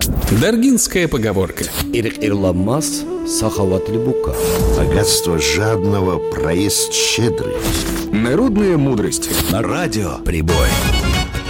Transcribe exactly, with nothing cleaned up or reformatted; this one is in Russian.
Даргинская поговорка. Ирк-ирламаз, сахаватли бука. Богатство жадного, проезд щедрый. Народная мудрость. На радио «Прибой».